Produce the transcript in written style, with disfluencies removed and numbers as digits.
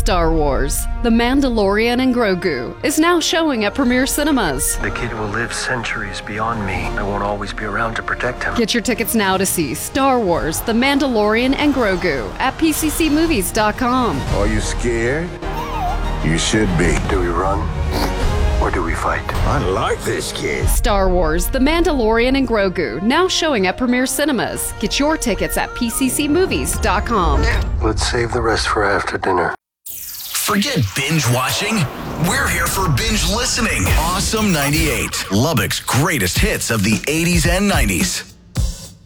Star Wars: The Mandalorian and Grogu is now showing at Premiere Cinemas. The kid will live centuries beyond me. I won't always be around to protect him. Get your tickets now to see Star Wars: The Mandalorian and Grogu at pccmovies.com. Are you scared? You should be. Do we run or do we fight? I like this kid. Star Wars: The Mandalorian and Grogu now showing at Premiere Cinemas. Get your tickets at pccmovies.com. Let's save the rest for after dinner. Forget binge watching. We're here for binge listening. Awesome 98, Lubbock's greatest hits of the 80s and 90s.